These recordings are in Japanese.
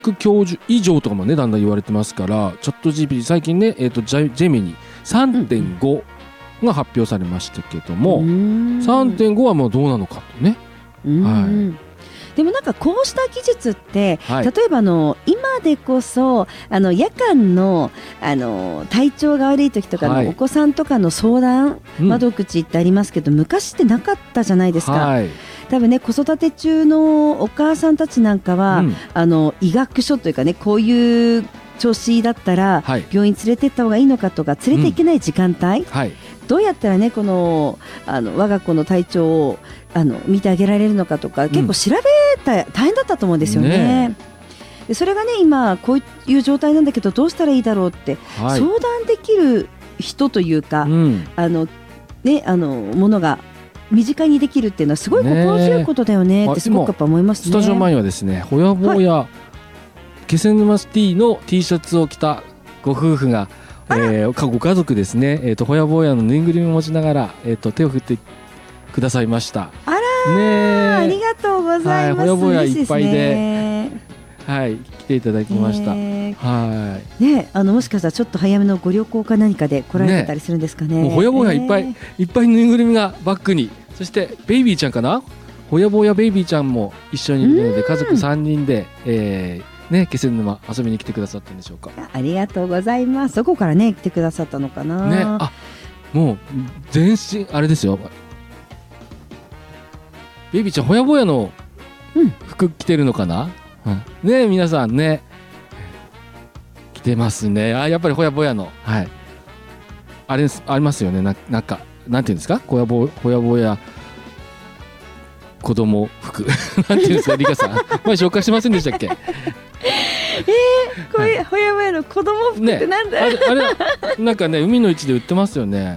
教授以上とかもねだんだん言われてますから、チャット GPT 最近ね、ジェミニ 3.5 が発表されましたけども、3.5 はもうどうなのかとね。 でもなんかこうした技術って、 はい、 例えば今でこそ夜間の体調が悪い時とかのお子さんとかの相談窓口ってありますけど、昔ってなかったじゃないですか。多分ね、子育て中のお母さんたちなんかは、医学書というかね、こういう調子だったら病院連れてった方がいいのかとか、連れていけない時間帯、どうやったらねこの我が子の体調を見てあげられるのかとか、結構調べた大変だったと思うんですよね。でそれがね今こういう状態なんだけどどうしたらいいだろうって、相談できる人というか、ものが身近にできるっていうのはすごい心強いことだよねってすごくやっぱ思いますね。 スタジオ前にはですね、ほやぼや気仙沼シティの T シャツを着たご夫婦が、ご家族ですね、ほやぼやのぬいぐるみを持ちながら、手を振ってくださいました。 あら、ありがとうございます。 ほやぼやいっぱいで、来ていただきました。 もしかしたらちょっと早めのご旅行か何かで来られてたりするんですかね。 もうほやぼやいっぱいぬいぐるみがバッグに、そしてベイビーちゃんかな、ほやぼやベイビーちゃんも一緒にいるので、家族3人で、気仙沼遊びに来てくださったんでしょうか。 ありがとうございます。どこからね来てくださったのかな。 もう全身あれですよ、ベイビーちゃんほやぼやの服着てるのかな、皆さんね着てますね。やっぱりほやぼやの、あれありますよね。なんかなんていうんですか、ほやぼや子供服なんていうんですか、リカさん前紹介しませんでしたっけ。 これほやぼやの子供服ってなんだ、あれなんかね海の市で売ってますよね。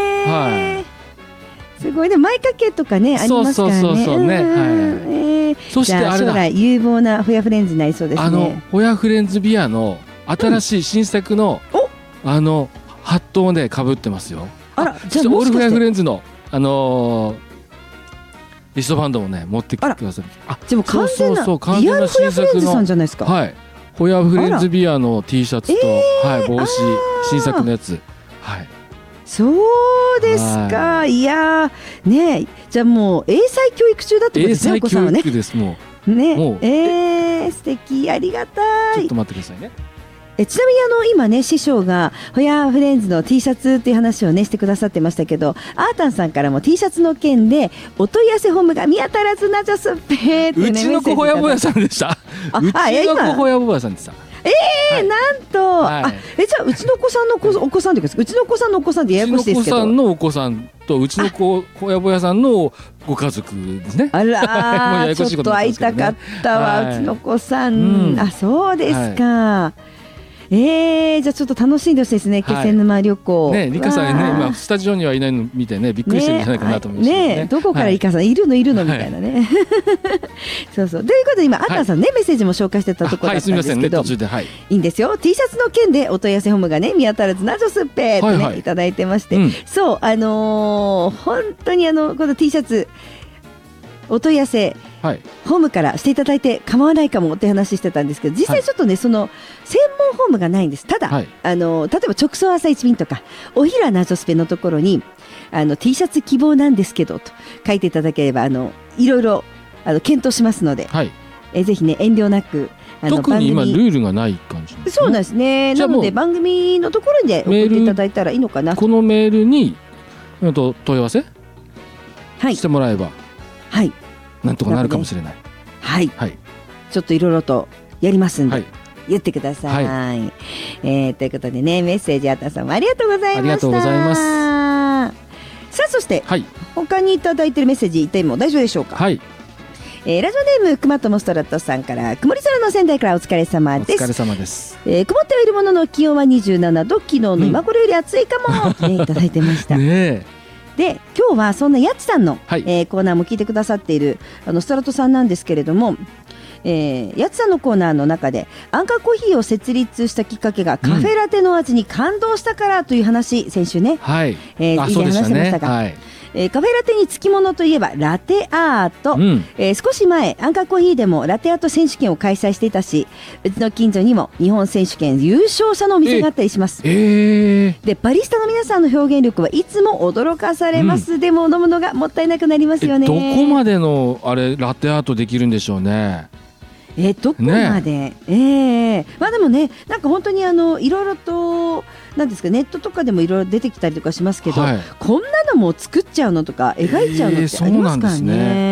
すごいね、前掛けとかねありますからね。そしてあれだ、将来有望なホヤフレンズになりそうですね。 ホヤフレンズビアの新しい新作の、ハットをね被ってますよ。 じゃあオールホヤフレンズのリストバンドもね持ってきてくださる。 でも完全なリアルホヤフレンズさんじゃないですか。 ホヤフレンズビアの T シャツと、帽子、新作のやつ。 そうですか。いやね、じゃあもう英才教育中だってことですね。 英才教育です。もうね、素敵、ありがたい。 ちょっと待ってくださいね。 ちなみに今ね師匠がホヤフレンズの T シャツっていう話をねしてくださってましたけど、アータンさんからも T シャツの件でお問い合わせフォームが見当たらずなじゃすっぺーって、 うちの子ホヤボヤさんでした。うちの子ホヤボヤさんでした。 なんと、じゃあうちの子さんのお子さんというか、うちの子さんのお子さんってややこしいですけど、 うちの子さんのお子さんとうちの子ホヤボヤさんのご家族ですね。 あらちょっと会いたかったわ、うちの子さん。そうですか。じゃあちょっと楽しんでほしいですね、気仙沼旅行。 リカさんね今スタジオにはいないの見てねびっくりしてるんじゃないかなと思いますね。 どこからリカさんいるのみたいなね。そうということで今アッタンさんねメッセージも紹介してたところだったんですけど、いいんですよ。 T シャツの件でお問い合わせフォームがね見当たらずなじょすっぺってねいただいてまして、そう本当にこの T シャツお問い合わせホームからしていただいて構わないかもって話してたんですけど、実際ちょっとね、その専門ホームがないんです。ただ、例えば直送朝一便とかおひらなじょスペのところにT シャツ希望なんですけどと書いていただければいろいろ検討しますので、ぜひね遠慮なく特に今ルールがない感じ、 そうなんですね。なので番組のところで送っていただいたらいいのかな。 このメールに問い合わせしてもらえばなんとかなるかもしれない。ちょっといろいろとやりますんで、言ってください。ということでねメッセージあったさんもありがとうございました。ありがとうございます。さあそして、他にいただいているメッセージ言っても大丈夫でしょうか。ラジオネームくまともストラットさんから曇り空の仙台からお疲れ様です。 お疲れ様です。 曇ってはいるものの気温は27度、昨日の今頃より暑いかもと、いただいてました。で今日はそんなやつさんの、コーナーも聞いてくださっているストラトさんなんですけれども、やつさんのコーナーの中でアンカーコーヒーを設立したきっかけがカフェラテの味に感動したからという話、先週ね、以前話してましたが、 カフェラテにつきものといえばラテアート、少し前アンカーコーヒーでもラテアート選手権を開催していたし、うちの近所にも日本選手権優勝者のお店があったりします。でバリスタの皆さんの表現力はいつも驚かされます、でも飲むのがもったいなくなりますよね。 どこまでのあれラテアートできるんでしょうね。 どこまで、まあでもね、なんか本当にいろいろとなんですか、ネットとかでもいろいろ出てきたりとかしますけど、こんなのも作っちゃうのとか描いちゃうのってありますからね。